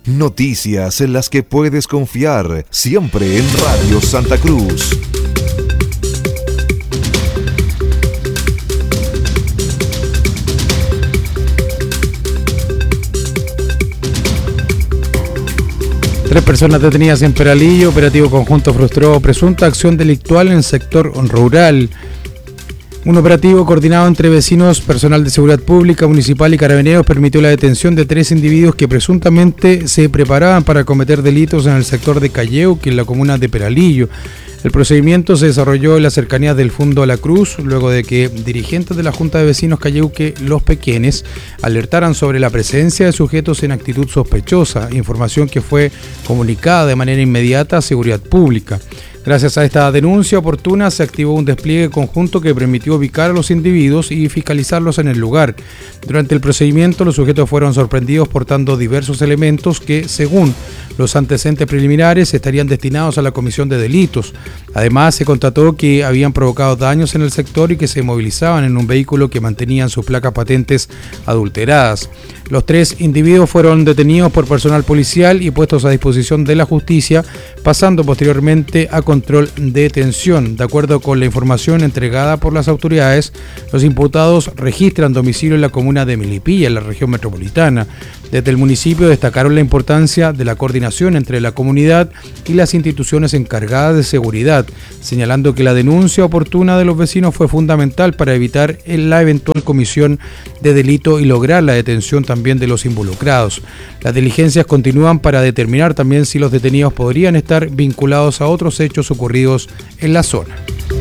Noticias en las que puedes confiar, siempre en Radio Santa Cruz. Tres personas detenidas en Peralillo. Operativo conjunto frustró presunta acción delictual en el sector rural. Un operativo coordinado entre vecinos, personal de seguridad pública, municipal y carabineros permitió la detención de 3 individuos que presuntamente se preparaban para cometer delitos en el sector de Calleuque, en la comuna de Peralillo. El procedimiento se desarrolló en las cercanías del Fundo La Cruz, luego de que dirigentes de la Junta de Vecinos Calleuque Los Pequenes alertaran sobre la presencia de sujetos en actitud sospechosa, información que fue comunicada de manera inmediata a Seguridad Pública. Gracias a esta denuncia oportuna se activó un despliegue conjunto que permitió ubicar a los individuos y fiscalizarlos en el lugar. Durante el procedimiento, los sujetos fueron sorprendidos portando diversos elementos que, según los antecedentes preliminares, estarían destinados a la comisión de delitos. Además, se constató que habían provocado daños en el sector y que se movilizaban en un vehículo que mantenían sus placas patentes adulteradas. Los 3 individuos fueron detenidos por personal policial y puestos a disposición de la justicia, pasando posteriormente a control de detención. De acuerdo con la información entregada por las autoridades, los imputados registran domicilio en la comuna de Melipilla, en la región metropolitana. Desde el municipio destacaron la importancia de la coordinación entre la comunidad y las instituciones encargadas de seguridad, señalando que la denuncia oportuna de los vecinos fue fundamental para evitar la eventual comisión de delito y lograr la detención también de los involucrados. Las diligencias continúan para determinar también si los detenidos podrían estar vinculados a otros hechos ocurridos en la zona.